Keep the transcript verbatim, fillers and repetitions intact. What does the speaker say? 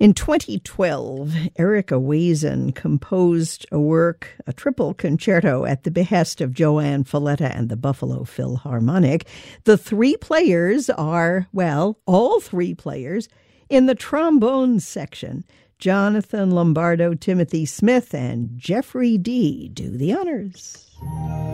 In twenty twelve, Erica Wazen composed a work, a triple concerto, at the behest of Joanne Falletta and the Buffalo Philharmonic. The three players are, well, all three players in the trombone section. Jonathan Lombardo, Timothy Smith, and Jeffrey Dee do the honors.